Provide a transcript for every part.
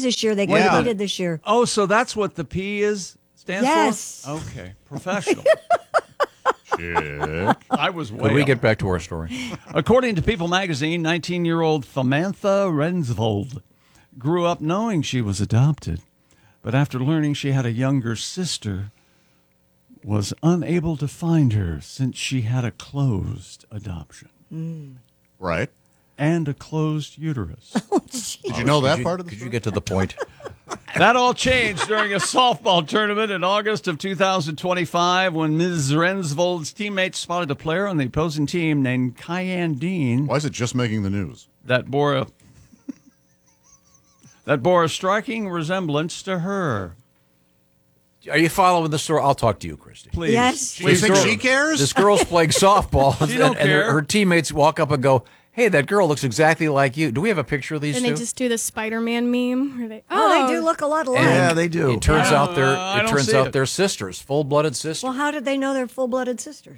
games this year. They competed this year. Oh, so that's what the P stands Yes. for? Okay. Professional. Chick. I was way Could we off. get back to our story? According to People magazine, 19-year-old Samantha Rensvold grew up knowing she was adopted, but after learning she had a younger sister, was unable to find her since she had a closed adoption Right. and a closed uterus. Did you know that part of the Could story? you get to the point? That all changed during a softball tournament in August of 2025 when Ms. Rensvold's teammates spotted a player on the opposing team named Kyan Dean Why is it just making the news? that bore a striking resemblance to her. Are you following the story? I'll talk to you, Christy. Please. Yes. Do you think she cares? This girl's playing softball, She don't and care. her teammates walk up and go, "Hey, that girl looks exactly like you." Do we have a picture of these And two? they just do the Spider-Man meme. Where they, Oh, they do look a lot alike. Yeah, they do. It turns out I don't see it. they're sisters, full-blooded sisters. Well, how did they know they're full-blooded sisters?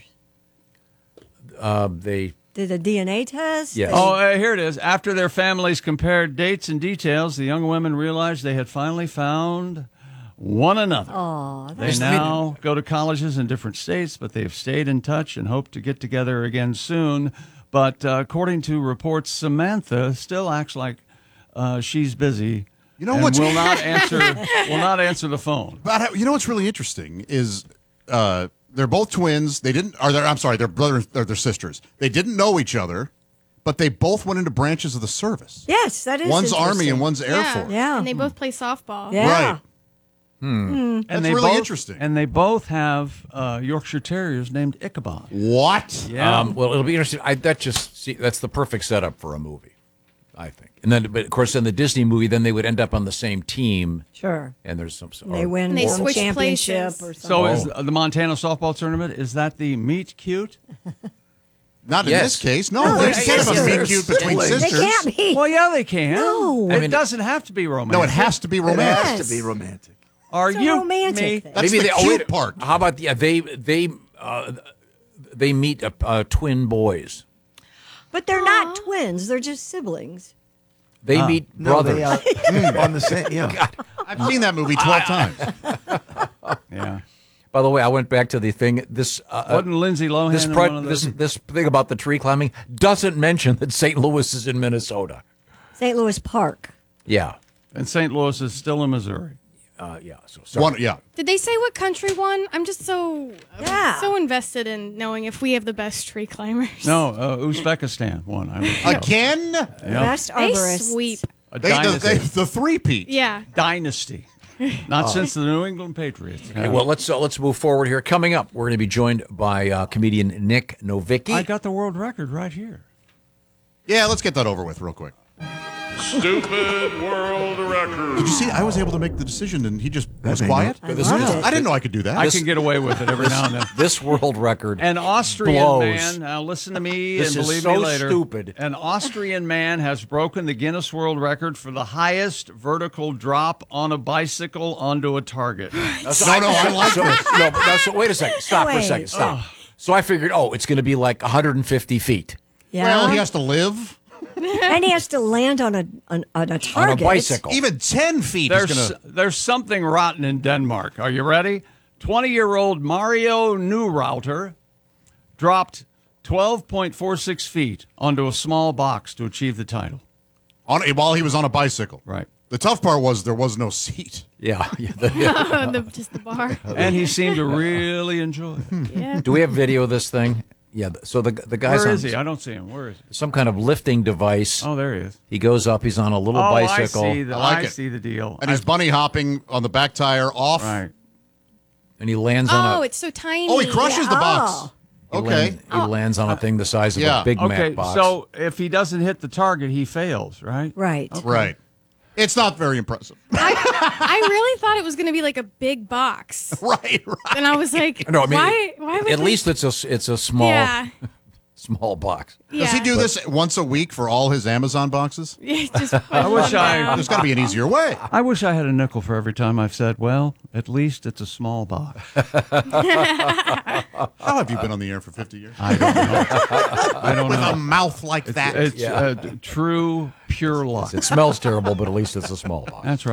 They Did a DNA test? Yes. Oh, here it is. After their families compared dates and details, the young women realized they had finally found one another. Oh, They now go to colleges in different states, but they've stayed in touch and hope to get together again soon. But according to reports, Samantha still acts like she's busy. You know and what's- will not answer the phone. But you know what's really interesting is they're both twins. They're brothers. They're sisters. They didn't know each other, but they both went into branches of the service. yes, that is One's Army interesting. and one's Air yeah. Force. Yeah. And they both play softball. Yeah. Right. And That's they really both, interesting. And they both have Yorkshire Terriers named Ichabod. What? Yeah. well, it'll be interesting. That's the perfect setup for a movie, I think. And then, but of course, in the Disney movie, then they would end up on the same team, Sure. and there's some. And they win And they some switch championship places. or something. So is the Montana softball tournament, is that the meet cute? Not in Yes. this case. No, No, there's they're kind of a meet sisters. cute between They sisters. can't be. Well, yeah, they can. No. It doesn't have to be romantic. No, it has to be It romantic. has to be romantic. Are It's a you romantic me? thing. That's the cute part. How about they meet twin boys. But they're not twins. They're just siblings. They meet No, brothers. they are on the same. Yeah. I've seen that movie 12 times. Yeah. By the way, I went back to the thing. This Wasn't Lindsay Lohan this in pro- one of those? this thing about the tree climbing doesn't mention that St. Louis is in Minnesota. St. Louis Park. Yeah, And St. Louis is still in Missouri. yeah. So sorry. Yeah. Did they say what country won? I'm just so invested in knowing if we have the best tree climbers. No, Uzbekistan won. Again? Best They arborists. sweep. A They, dynasty. the three-peat. Yeah. Dynasty. Not since the New England Patriots. Okay, well, let's move forward here. Coming up, we're going to be joined by comedian Nick Novicki. I got the world record right here. Yeah, let's get that over with real quick. Stupid world record. Did you see? I was able to make the decision, and he just was made quiet. I loved it. I didn't know I could do that. I can get away with it every now and then. This world record. An Austrian blows. man, now listen to me This and is believe so me later. stupid. An Austrian man has broken the Guinness World Record for the highest vertical drop on a bicycle onto a target. No, I like this. So wait a second. Stop for a Wait. second. Stop. So I figured, it's going to be like 150 feet Yeah. Well, he has to live. and he has to land on a target. on a bicycle. Even 10 feet is going to... There's something rotten in Denmark. Are you ready? 20-year-old Mario Neurouter dropped 12.46 feet onto a small box to achieve the title. While he was on a bicycle. Right. The tough part was there was no seat. Yeah. Just the bar. And he seemed to really enjoy it. Yeah. Do we have video of this thing? Yeah. So the guy's Where on is he? I don't see him. Where is he? some kind of lifting device. Oh, there he is. He goes up. He's on a little bicycle, I see the, I like I it. see the deal. And he's bunny hopping on the back tire off. Right. and he lands on Oh, a. it's so tiny. Oh, he crushes the box. Oh. He Okay. lands on a thing the size of Yeah. a Big Okay, Mac box. so if he doesn't hit the target, he fails, right? Right. Right. It's not very impressive. I really thought it was going to be like a big box. Right. And I was like, No, I mean, why would at they- least it's a small Yeah. small box. Does he Yeah. do this once a week for all his Amazon boxes? Yeah, just I wish There's got to be an easier way. I wish I had a nickel for every time I've said, well, at least it's a small box. How have you been on the air for 50 years? I don't know. I don't With know. a mouth like that. It's true, pure luck. It smells terrible, but at least it's a small box. That's right.